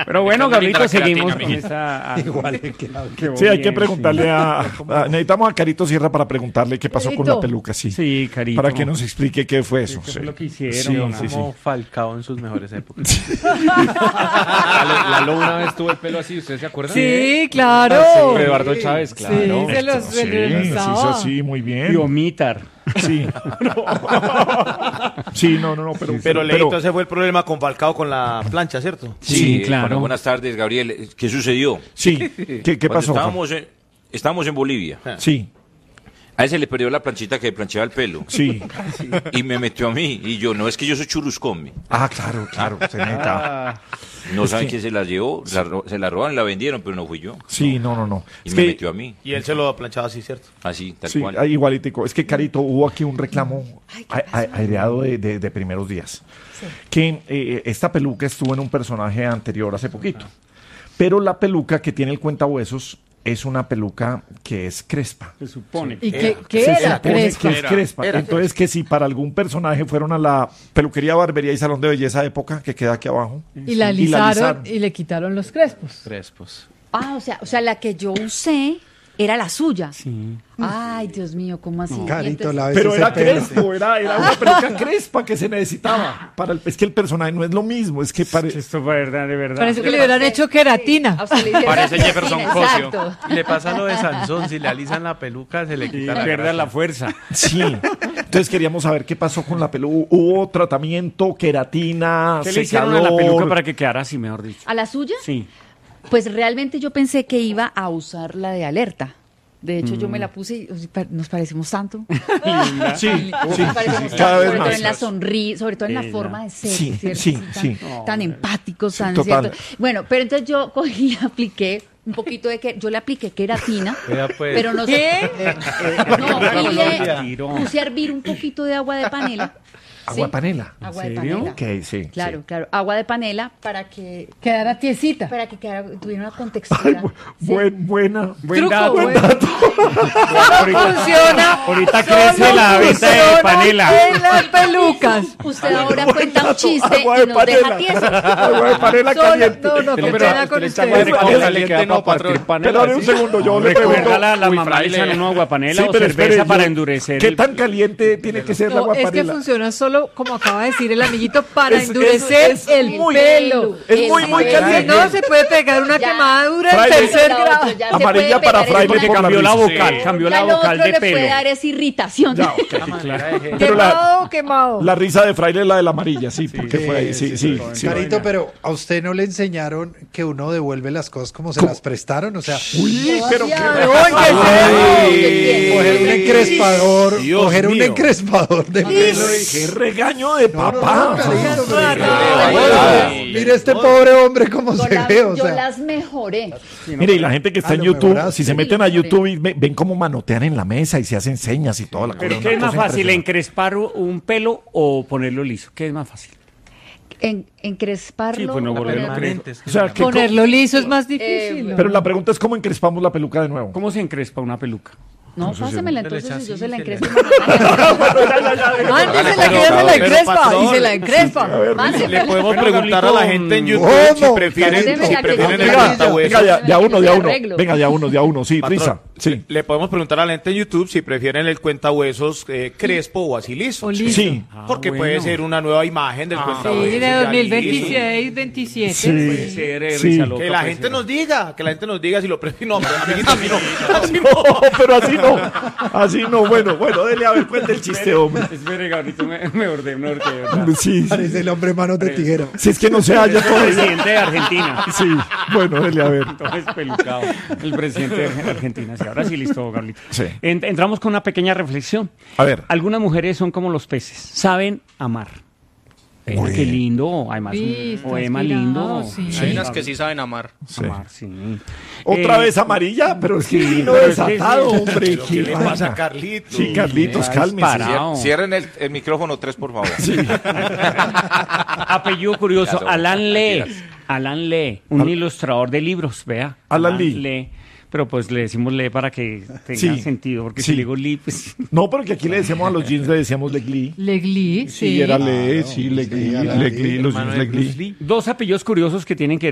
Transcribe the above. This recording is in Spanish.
Pero bueno, Gabrielito, seguimos con esta... Igual. Sí, hay que preguntarle necesitamos a Carito Sierra para preguntarle qué pasó con la peluca, sí. Sí, Carito. Para que nos explique qué fue eso. ¿Qué Sí. fue lo que hicieron? Sí, Como Falcao en sus mejores épocas. Lalo una vez tuvo el pelo así, ¿ustedes se acuerdan? Sí, claro. Eduardo Chávez, claro. Sí, se los Sí, se hizo así, muy bien. Biomitar. Sí. Sí, no, Pero Leito, ese fue el problema con Falcao con la plancha, ¿cierto? Sí, claro. Bueno, buenas tardes, Gabriel. ¿Qué sucedió? Sí, ¿qué Cuando pasó? estábamos en Bolivia. Sí, A él se le perdió la planchita que planchaba el pelo. sí. Y me metió a mí. Y yo, no, es que yo soy churuscón. Ah, claro, se neta. No saben quién se la llevó. Se la robaron, la vendieron, pero no fui yo. Sí, no. Y Es me que, metió a mí. Y él se lo planchaba así, ¿cierto? Así, tal sí, cual. igualitico. Es que, Carito, hubo aquí un reclamo aireado de primeros días. Que esta peluca estuvo en un personaje anterior hace poquito. Pero la peluca que tiene el cuentahuesos es una peluca que es crespa. Se supone. ¿Y qué Se era? supone Crespa. que es crespa. Entonces, que si para algún personaje fueron a la peluquería, barbería y salón de belleza de época, que queda aquí abajo. Y la alisaron y le quitaron los crespos. Crespos. Ah, o sea, la que yo usé era la suya. Sí. Ay, Dios mío, ¿cómo así? Y Carito, entonces- la vez Pero ese era pelo. crespo, era una peluca crespa que se necesitaba. Es que el personaje no es lo mismo, es que Esto de verdad. Parece que le hubieran hecho queratina. A usted le hicieron Parece la Jefferson queratina, Cosio. exacto. Y le pasa lo de Sansón, si le alisan la peluca, se le Y quita la pierde grasa. la fuerza. sí. Entonces queríamos saber qué pasó con la peluca. ¿Hubo tratamiento, queratina, ¿Qué le hicieron a la secador? peluca para que quedara así, mejor dicho? ¿A la suya? Sí. Pues realmente yo pensé que iba a usar la de alerta. De hecho, yo me la puse y nos parecemos tanto. Sí, Nos sí, parecemos sí, cada tanto, vez sobre todo más. en la sonrisa, sobre todo en la Ella. forma de ser, Sí, ¿cierto? sí, Tan, sí. tan empáticos, tan total. ¿cierto? Bueno, pero entonces yo cogí y apliqué un poquito yo le apliqué queratina, Vea, pues. pero no ¿Qué? no, y le Tiró. puse a hervir un poquito de agua de panela. Agua ¿sí? panela. Agua de serio? panela. Ok, sí. Claro, claro. Agua de panela para que Quedara tiesita. tuviera una Ay, contextura. ¿sí? buena. Buen Truco, dato. bueno. Funciona. Ahorita Solo crece la venta de funciona panela. en las pelucas. Usted ahora cuenta un chiste Agua y de nos deja panela. tiesos. Agua de panela Solo, caliente. no, qué pena con esta madre ustedes. con Es caliente no, patrón. Perdón un segundo, yo le pregunto. ¿Recuerda la Uy, mamá fraile. echan una aguapanela Sí, o pero cerveza espere, para yo- endurecer ¿Qué el- tan caliente tiene que ser la No, agua es que panela? funciona solo, como acaba de decir el amiguito, para Es- endurecer es el muy- pelo. Es muy El caliente. No se puede pegar una Ya. quemadura en Fraile. tercer La grado. otra ya se Amarilla puede para pegar fraile en Porque por la cambió la risa. vocal, cambió la Ya lo vocal otro de le puede pelo. dar es irritación. Ya, ok. Pero Quemado. la risa de fraile es la de la amarilla, sí, porque fue ahí, sí. Carito, pero ¿a usted no le enseñaron que uno devuelve las cosas como se las prestaron? O sea, Uy, pero qué coger un encrespador, Dios coger un mío. encrespador de pelo y... qué regaño de papá. Carito, pero- Ay, Mira este pobre hombre cómo Yo, se ve, o yo sea. las mejoré. Mire, y la gente que está en lo YouTube, mejoraste. si se meten a YouTube y ven cómo manotean en la mesa y se hacen señas y toda la ¿Pero cosa, qué es una más cosa fácil, impresionante. encrespar un pelo o ponerlo liso? ¿Qué es más fácil? Encresparlo. Sí, pues no volverlo ponerlo- crespo. O sea, que Ponerlo liso es más difícil. ¿no? pero la pregunta es cómo encrespamos la peluca de nuevo. ¿Cómo se encrespa una peluca? No, pásamela Se le entonces echa y yo así, se la se le- encrespo. Mándesela que ella se la encrespa y se la encrespa. Le podemos Bueno, preguntar a la gente en YouTube ¿Cómo? si prefieren, Mándemela si que prefieren yo el te Venga, cuentahuesos. venga, de a uno. Arreglo. Venga, de a uno, sí, Patrón, risa. Sí. Le podemos preguntar a la gente en YouTube si prefieren el cuentahuesos crespo o así liso. O liso. Sí. Porque Ah, puede bueno. ser una nueva imagen del cuentahuesos. Sí, de ya 2026, 27. Puede ser Sí. risa liso. loca, Que la puede gente ser. nos diga, si lo prefieren. No, amiguita, así no. Así No, pero así no. Así no. Bueno, dele a ver, cuente el chiste, hombre. Espere, Gabrielito, me ordé, de verdad. Sí. Parece el hombre manos de tijera. Si es que no se halla El todavía. presidente de Argentina. Sí, bueno, dele a ver. Todo espelucado. El presidente de Argentina. Sí, ahora sí, listo, Gabrielito. Sí. Entramos con una pequeña reflexión. A ver. Algunas mujeres son como los peces, saben amar. Muy Qué bien. lindo, además Sí, un está poema inspirado, lindo. sí. Hay unas que sí saben amar. Sí. Amar, sí. Otra Eh, vez amarilla, pero es que sí, vino pero es que desatado, sí. hombre. ¿Qué le vaina. pasa a Carlitos? Sí, Carlitos, Está cálmese. disparado. Cierren el micrófono 3, por favor. Apellido curioso, Ya somos, Alan Lee. tranquilas. Alan Lee, un ilustrador de libros, vea. Alan Lee. Pero pues le decimos Lee para que tenga Sí. sentido, porque Sí. si le digo Lee, pues... No, porque aquí le decíamos a los jeans, le decíamos Legli. Legli, Sí, era Le, sí, sí, Legli, Alan Legli, Lee, los hermano jeans de Bruce Legli. Lee. Dos apellidos curiosos que tienen que